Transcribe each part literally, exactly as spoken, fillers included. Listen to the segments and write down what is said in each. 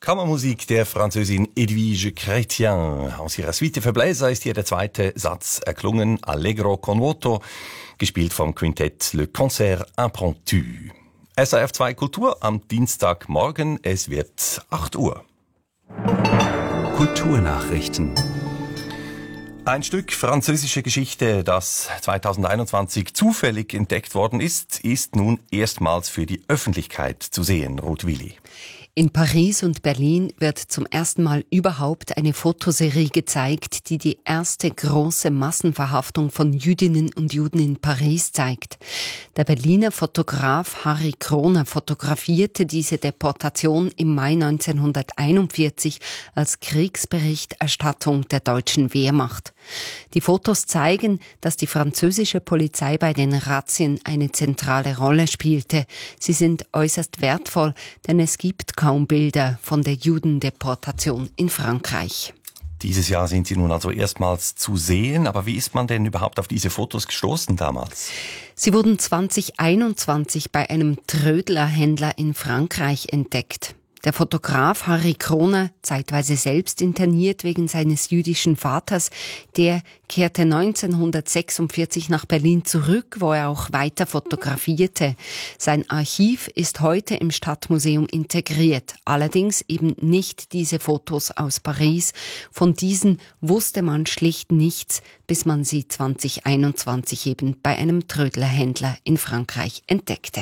Kammermusik der Französin Edwige Chrétien. Aus ihrer Suite für Bläser ist hier der zweite Satz erklungen, Allegro con moto, gespielt vom Quintett Le Concert Impromptu. S R F zwei Kultur am Dienstagmorgen, es wird acht Uhr. Kulturnachrichten. Ein Stück französische Geschichte, das zweitausendeinundzwanzig zufällig entdeckt worden ist, ist nun erstmals für die Öffentlichkeit zu sehen, Ruth Willi. In Paris und Berlin wird zum ersten Mal überhaupt eine Fotoserie gezeigt, die die erste große Massenverhaftung von Jüdinnen und Juden in Paris zeigt. Der Berliner Fotograf Harry Kroner fotografierte diese Deportation im Mai neunzehnhunderteinundvierzig als Kriegsberichterstattung der deutschen Wehrmacht. Die Fotos zeigen, dass die französische Polizei bei den Razzien eine zentrale Rolle spielte. Sie sind äußerst wertvoll, denn es gibt kaum Bilder von der Judendeportation in Frankreich. Dieses Jahr sind sie nun also erstmals zu sehen, aber wie ist man denn überhaupt auf diese Fotos gestoßen damals? Sie wurden zweitausendeinundzwanzig bei einem Trödlerhändler in Frankreich entdeckt. Der Fotograf Harry Kroner, zeitweise selbst interniert wegen seines jüdischen Vaters, der kehrte neunzehnhundertsechsundvierzig nach Berlin zurück, wo er auch weiter fotografierte. Sein Archiv ist heute im Stadtmuseum integriert, allerdings eben nicht diese Fotos aus Paris. Von diesen wusste man schlicht nichts, bis man sie zweitausendeinundzwanzig eben bei einem Trödlerhändler in Frankreich entdeckte.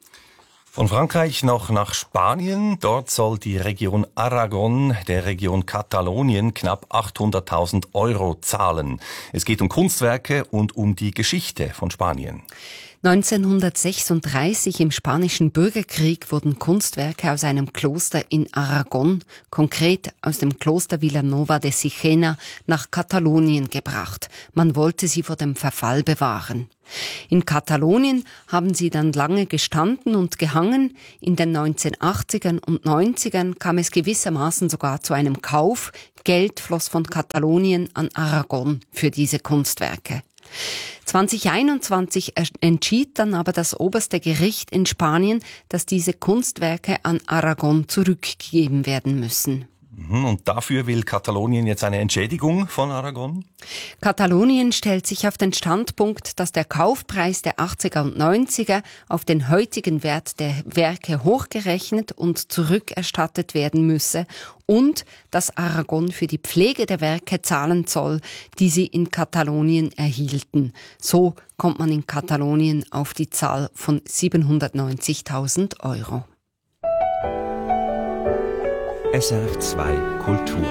Von Frankreich noch nach Spanien. Dort soll die Region Aragon der Region Katalonien knapp achthunderttausend Euro zahlen. Es geht um Kunstwerke und um die Geschichte von Spanien. neunzehnhundertsechsunddreißig im Spanischen Bürgerkrieg wurden Kunstwerke aus einem Kloster in Aragon, konkret aus dem Kloster Vilanova de Sigena, nach Katalonien gebracht. Man wollte sie vor dem Verfall bewahren. In Katalonien haben sie dann lange gestanden und gehangen. In den neunzehnhundertachtzigern und neunzigern kam es gewissermaßen sogar zu einem Kauf. Geld floss von Katalonien an Aragon für diese Kunstwerke. zweitausendeinundzwanzig entschied dann aber das oberste Gericht in Spanien, dass diese Kunstwerke an Aragon zurückgegeben werden müssen. Und dafür will Katalonien jetzt eine Entschädigung von Aragon? Katalonien stellt sich auf den Standpunkt, dass der Kaufpreis der achtziger und neunziger auf den heutigen Wert der Werke hochgerechnet und zurückerstattet werden müsse und dass Aragon für die Pflege der Werke zahlen soll, die sie in Katalonien erhielten. So kommt man in Katalonien auf die Zahl von siebenhundertneunzigtausend Euro. S R F zwei Kultur.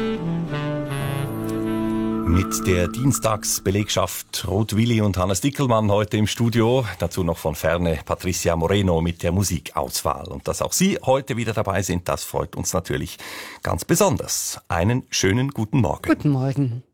Mit der Dienstagsbelegschaft Ruth Willi und Hannes Dickelmann heute im Studio. Dazu noch von ferne Patricia Moreno mit der Musikauswahl. Und dass auch Sie heute wieder dabei sind, das freut uns natürlich ganz besonders. Einen schönen guten Morgen. Guten Morgen.